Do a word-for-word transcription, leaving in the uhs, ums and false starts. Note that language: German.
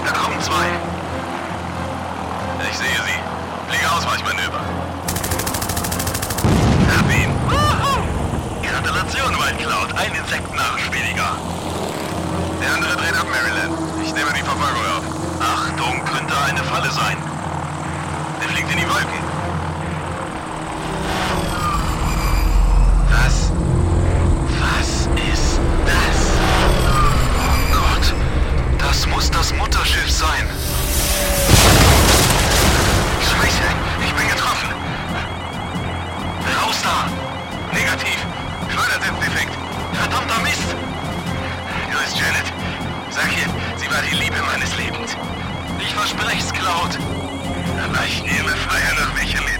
Da kommen zwei. Ich sehe sie. Fliege Ausweichmanöver. Hab ihn. Woohoo! Gratulation, White Cloud. Ein Insektenarsch weniger. Der andere dreht ab, Maryland. Ich nehme die Verfolgung auf. Achtung, könnte eine Falle sein. Der fliegt in die Wolken. Was? Was ist das? Oh Gott. Das muss das Mutterschiff sein. Scheiße, ich bin getroffen. Raus da! Negativ. Schleudersitzdefekt. Verdammter Mist! Grüß Janet. Sag ihr, sie war die Liebe meines Lebens. Ich versprech's, Cloud. Aber ich nehme Feuer nach welcher Lehre.